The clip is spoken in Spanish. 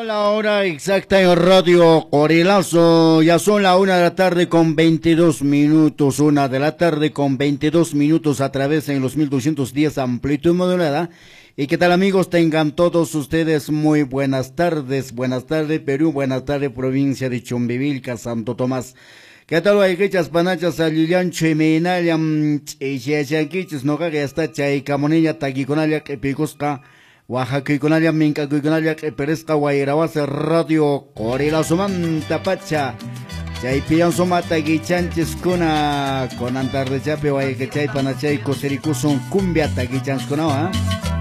Son la hora exacta en Radio Corilazo. Ya son la 1 de la tarde con 22 minutos. 1 de la tarde con 22 minutos a través en los 1210 amplitud modulada. ¿Y qué tal, amigos? Tengan todos ustedes muy buenas tardes. Buenas tardes, Perú. Buenas tardes, provincia de Chumbivilca, Santo Tomás. ¿Qué tal, guayquechas, panachas, alillancho y meinalyam, chichiachianquichis, no cague hasta chay, camonilla, taquiconalia, que picosca, Oaxaca y conalia, minca y conalia, que perezca, guairabase, Radio Corilazo, manta pacha, chay, pillan somata, guichanches, con antar de chape, guayquechay, panachay, cosericuson, cumbia, taquichanch, con agua,